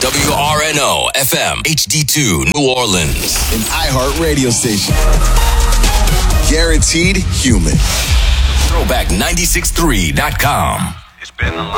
WRNO FM HD2 New Orleans. An iHeart radio station. Guaranteed human. Throwback963.com. It's been a long